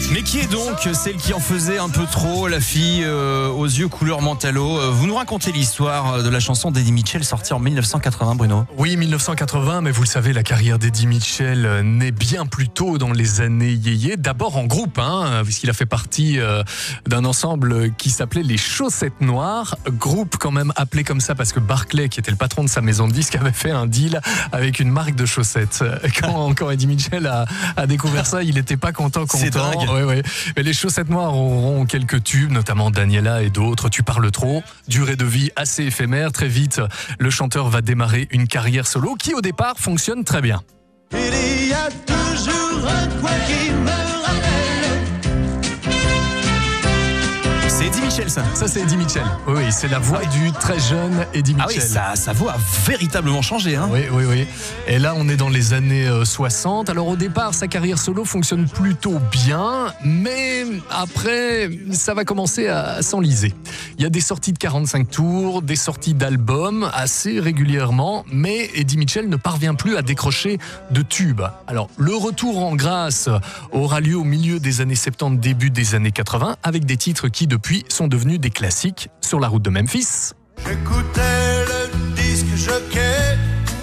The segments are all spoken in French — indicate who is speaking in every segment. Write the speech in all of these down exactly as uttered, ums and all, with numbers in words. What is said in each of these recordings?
Speaker 1: Mais qui est donc celle qui en faisait un peu trop, la fille euh, aux yeux couleur mentalo? Vous nous racontez l'histoire de la chanson d'Eddie Mitchell sortie en dix-neuf cent quatre-vingts, Bruno?
Speaker 2: Oui, dix-neuf cent quatre-vingts, mais vous le savez, la carrière d'Eddie Mitchell naît bien plus tôt dans les années yéyé. D'abord en groupe, hein, puisqu'il a fait partie euh, d'un ensemble qui s'appelait les Chaussettes Noires. Groupe quand même appelé comme ça parce que Barclay, qui était le patron de sa maison de disques, avait fait un deal avec une marque de chaussettes. Quand, quand Eddie Mitchell a, a découvert ça, il n'était pas content, content.
Speaker 1: C'est dingue.
Speaker 2: Ouais, ouais. Mais les Chaussettes Noires auront quelques tubes, notamment Daniela et d'autres. Tu parles trop. Durée de vie assez éphémère. Très vite, le chanteur va démarrer une carrière solo qui, au départ, fonctionne très bien.
Speaker 3: Il y a toujours un coin qui me rappelle.
Speaker 1: C'est Eddie Mitchell, ça.
Speaker 2: Ça, c'est Eddie Mitchell. Oui, oui, c'est la voix
Speaker 1: Ah oui.
Speaker 2: du très jeune Eddie
Speaker 1: Ah
Speaker 2: Mitchell.
Speaker 1: oui, sa, sa voix a véritablement changé. Hein.
Speaker 2: Oui, oui, oui. Et là, on est dans les années soixante. Alors, au départ, sa carrière solo fonctionne plutôt bien, mais après, ça va commencer à s'enliser. Il y a des sorties de quarante-cinq tours, des sorties d'albums assez régulièrement, mais Eddie Mitchell ne parvient plus à décrocher de tubes. Alors, le retour en grâce aura lieu au milieu des années soixante-dix, début des années quatre-vingts, avec des titres qui, depuis, sont devenus des classiques. Sur la route de Memphis.
Speaker 3: J'écoutais le disque jockey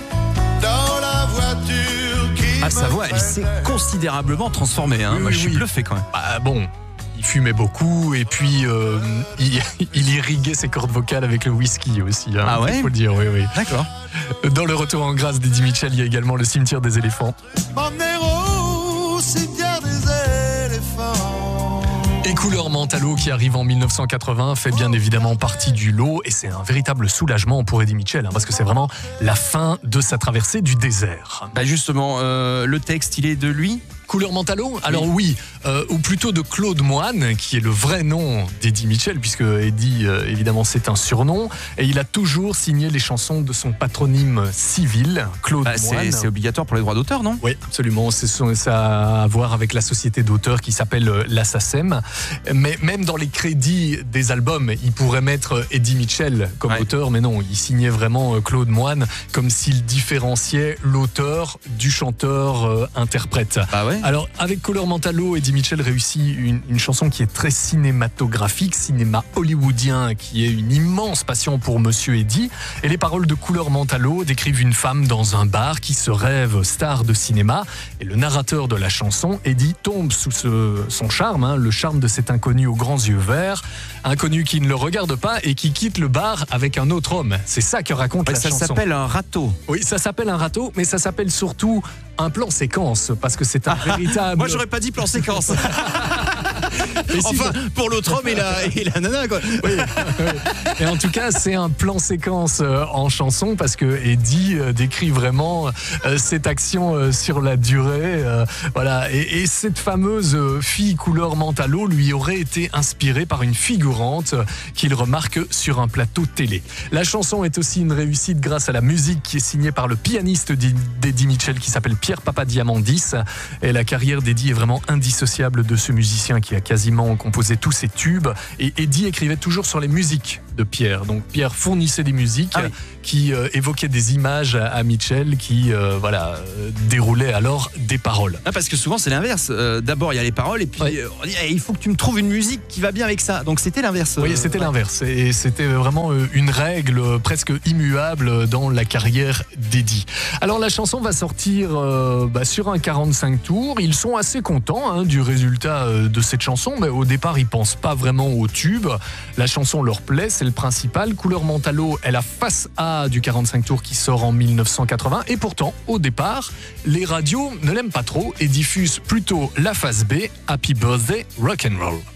Speaker 3: dans la voiture qui
Speaker 1: Ah, sa
Speaker 3: me
Speaker 1: voix, elle s'est considérablement transformée. Hein.
Speaker 2: Oui,
Speaker 1: Moi, je suis
Speaker 2: oui.
Speaker 1: bluffé quand même.
Speaker 2: Bah bon, il fumait beaucoup et puis euh, il, il irriguait ses cordes vocales avec le whisky aussi. Hein,
Speaker 1: Ah ouais ?
Speaker 2: il faut le dire, oui, oui.
Speaker 1: D'accord.
Speaker 2: Dans le retour en grâce d'Eddie Mitchell, il y a également le cimetière des éléphants.
Speaker 3: m'emmener au cimetière des éléphants.
Speaker 2: Et Couleur Mentalo, qui arrive en dix-neuf cent quatre-vingts, fait bien évidemment partie du lot. Et c'est un véritable soulagement pour Eddie Mitchell, hein, parce que c'est vraiment la fin de sa traversée du désert.
Speaker 1: Bah justement, euh, le texte, il est de lui ?
Speaker 2: Couleur Mentalo ? Alors oui, euh, ou plutôt de Claude Moine, qui est le vrai nom d'Eddie Mitchell, puisque Eddie, euh, évidemment, c'est un surnom. Et il a toujours signé les chansons de son patronyme civil, Claude
Speaker 1: Bah,
Speaker 2: Moine.
Speaker 1: c'est, c'est obligatoire pour les droits d'auteur, non ?
Speaker 2: Oui, absolument. C'est son- ça a à voir avec la société d'auteurs qui s'appelle euh, la SACEM. Mais même dans les crédits des albums, il pourrait mettre Eddie Mitchell comme
Speaker 1: Ouais.
Speaker 2: auteur, mais non, il signait vraiment euh, Claude Moine, comme s'il différenciait l'auteur du chanteur-interprète.
Speaker 1: Bah ouais.
Speaker 2: Alors, avec Couleur Mentalo, Eddie Mitchell réussit une, une chanson qui est très cinématographique, cinéma hollywoodien, qui est une immense passion pour Monsieur Eddie. Et les paroles de Couleur Mentalo décrivent une femme dans un bar qui se rêve star de cinéma. Et le narrateur de la chanson, Eddie, tombe sous ce- son charme, hein, le charme de cet inconnu aux grands yeux verts. Inconnu qui ne le regarde pas et qui quitte le bar avec un autre homme. C'est ça que raconte
Speaker 1: Ouais,
Speaker 2: la
Speaker 1: ça
Speaker 2: chanson.
Speaker 1: s'appelle un râteau.
Speaker 2: Oui, ça s'appelle un râteau, mais ça s'appelle surtout un plan séquence, parce que c'est un véritable...
Speaker 1: Moi, j'aurais pas dit plan séquence.
Speaker 2: Mais si,
Speaker 1: Enfin, pour l'autre homme et la, et la nana, quoi.
Speaker 2: Oui, oui. Et en tout cas, c'est un plan séquence euh, en chanson parce que Eddie euh, décrit vraiment euh, cette action euh, sur la durée. euh, voilà. Et, et cette fameuse euh, fille Couleur Mentalo lui aurait été inspirée par une figurante euh, qu'il remarque sur un plateau télé. La chanson est aussi une réussite grâce à la musique qui est signée par le pianiste d'Eddie Mitchell qui s'appelle Pierre Papadiamandis. Et la carrière d'Eddie est vraiment indissociable de ce musicien qui a quasiment composé tous ses tubes. Et Eddie écrivait toujours sur les musiques de Pierre. Donc Pierre fournissait des musiques
Speaker 1: Ah oui.
Speaker 2: qui euh, évoquaient des images à, à Mitchell qui euh, voilà, euh, déroulaient alors des paroles.
Speaker 1: Ah, parce que souvent, c'est l'inverse. Euh, d'abord, il y a les paroles, et puis
Speaker 2: Ouais.
Speaker 1: euh, on dit, eh, il faut que tu me trouves une musique qui va bien avec ça. Donc, c'était l'inverse.
Speaker 2: Oui,
Speaker 1: euh,
Speaker 2: c'était
Speaker 1: ouais.
Speaker 2: l'inverse. Et c'était vraiment euh, une règle euh, presque immuable dans la carrière d'Eddie. Alors la chanson va sortir euh, bah, sur un quarante-cinq tours. Ils sont assez contents hein, du résultat euh, de cette chanson, mais au départ, ils pensent pas vraiment au tube. La chanson leur plaît, c'est le principal. Couleur Mentalo est la face A du quarante-cinq tours qui sort en dix-neuf cent quatre-vingts. Et pourtant, au départ, les radios ne l'aiment pas trop et diffusent plutôt la face B, Happy Birthday Rock'n'Roll.